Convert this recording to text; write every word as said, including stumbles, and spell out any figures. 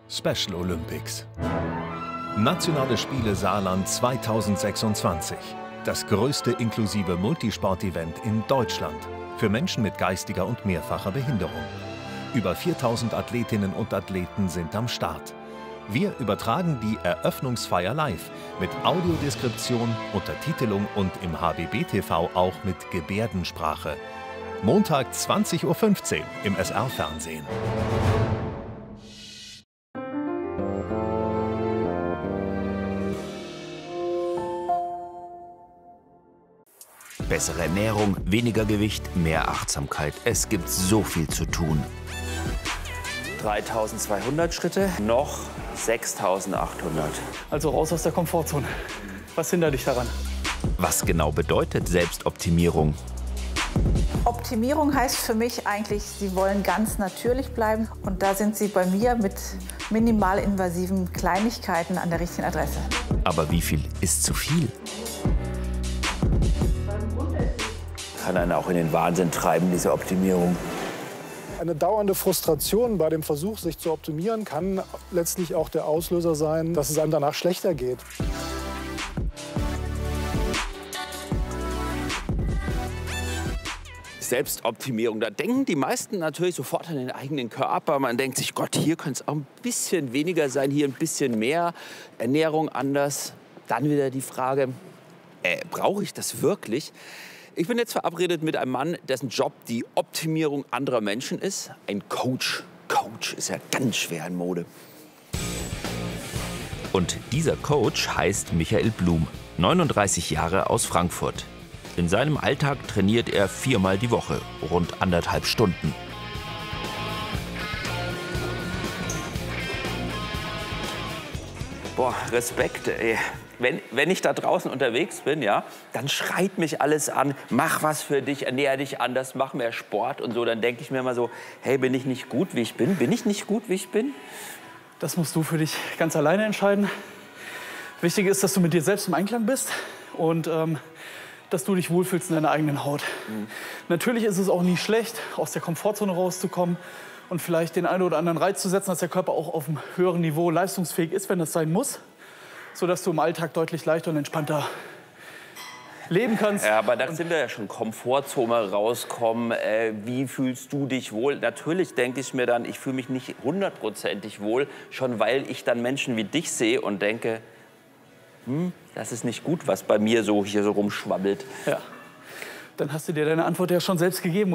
Special Olympics. Nationale Spiele Saarland zweitausendsechsundzwanzig. Das größte inklusive Multisport-Event in Deutschland für Menschen mit geistiger und mehrfacher Behinderung. Über viertausend Athletinnen und Athleten sind am Start. Wir übertragen die Eröffnungsfeier live mit Audiodeskription, Untertitelung und im H B B T V auch mit Gebärdensprache. Montag zwanzig Uhr fünfzehn im S R-Fernsehen. Bessere Ernährung, weniger Gewicht, mehr Achtsamkeit. Es gibt so viel zu tun. dreitausendzweihundert Schritte, noch sechstausendachthundert. Also raus aus der Komfortzone. Was hindert dich daran? Was genau bedeutet Selbstoptimierung? Optimierung heißt für mich eigentlich, Sie wollen ganz natürlich bleiben. Und da sind Sie bei mir mit minimalinvasiven Kleinigkeiten an der richtigen Adresse. Aber wie viel ist zu viel? Kann einen auch in den Wahnsinn treiben, diese Optimierung. Eine dauernde Frustration bei dem Versuch, sich zu optimieren, kann letztlich auch der Auslöser sein, dass es einem danach schlechter geht. Selbstoptimierung, da denken die meisten natürlich sofort an den eigenen Körper. Man denkt sich, Gott, hier könnte es auch ein bisschen weniger sein, hier ein bisschen mehr, Ernährung anders. Dann wieder die Frage, äh, brauche ich das wirklich? Ich bin jetzt verabredet mit einem Mann, dessen Job die Optimierung anderer Menschen ist. Ein Coach. Coach ist ja ganz schwer in Mode. Und dieser Coach heißt Michael Blum, neununddreißig Jahre aus Frankfurt. In seinem Alltag trainiert er viermal die Woche, rund anderthalb Stunden. Boah, Respekt, ey. Wenn, wenn ich da draußen unterwegs bin, ja, dann schreit mich alles an, mach was für dich, ernähre dich anders, mach mehr Sport und so. Dann denke ich mir immer so, hey, bin ich nicht gut, wie ich bin? Bin ich nicht gut, wie ich bin? Das musst du für dich ganz alleine entscheiden. Wichtig ist, dass du mit dir selbst im Einklang bist und ähm, dass du dich wohlfühlst in deiner eigenen Haut. Mhm. Natürlich ist es auch nie schlecht, aus der Komfortzone rauszukommen und vielleicht den einen oder anderen Reiz zu setzen, dass der Körper auch auf einem höheren Niveau leistungsfähig ist, wenn das sein muss, sodass du im Alltag deutlich leichter und entspannter leben kannst. Ja, aber da sind wir ja schon, Komfortzone rauskommen. Äh, wie fühlst du dich wohl? Natürlich denke ich mir dann, ich fühle mich nicht hundertprozentig wohl, schon weil ich dann Menschen wie dich sehe und denke, hm, das ist nicht gut, was bei mir so hier so rumschwabbelt. Ja, dann hast du dir deine Antwort ja schon selbst gegeben.